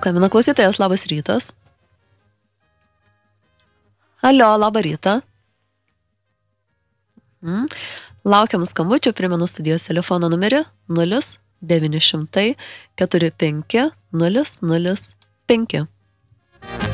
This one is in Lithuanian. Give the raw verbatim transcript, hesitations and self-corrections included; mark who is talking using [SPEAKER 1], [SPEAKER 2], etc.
[SPEAKER 1] skambina klausytojas, labas rytas. Alio, labą rytą. Mm. Laukiam skambučių, primenu studijos telefono numerį nulis devyni šimtai keturi penki nulis nulis penki.